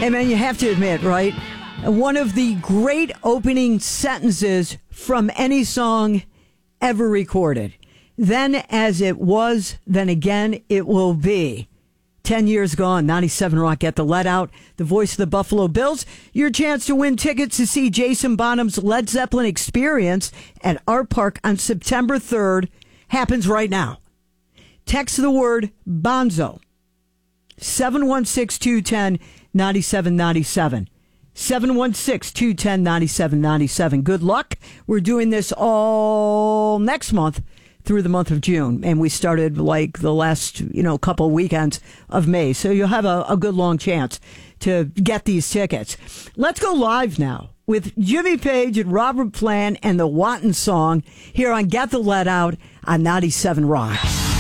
Hey, man, you have to admit, right? One of the great opening sentences from any song ever recorded. Then as it was, then again it will be. 10 years gone, 97 Rock, Get the Let Out, the voice of the Buffalo Bills. Your chance to win tickets to see Jason Bonham's Led Zeppelin Experience at Art Park on September 3rd happens right now. Text the word Bonzo. 716-210-9797. 716-210-9797. Good luck. We're doing this all next month through the month of June. And we started like the last, couple weekends of May. So you'll have a good long chance to get these tickets. Let's go live now with Jimmy Page and Robert Plant and the Wanton Song here on Get the Let Out on 97 Rock.